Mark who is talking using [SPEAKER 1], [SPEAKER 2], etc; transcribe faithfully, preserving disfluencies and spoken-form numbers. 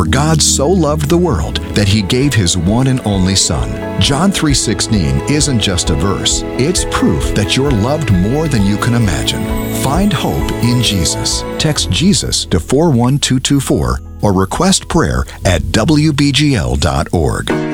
[SPEAKER 1] God so loved the world that He gave His one and only Son. John three sixteen isn't just a verse. It's proof that you're loved more than you can imagine. Find hope in Jesus. Text Jesus to four one two two four or request prayer at W B G L dot org.